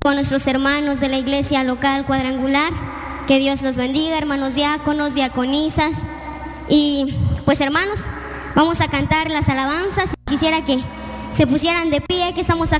con nuestros hermanos de la iglesia local cuadrangular. Que Dios los bendiga, hermanos diáconos, diaconisas. Y pues hermanos, vamos a cantar las alabanzas. Quisiera que se pusieran de pie, que estamos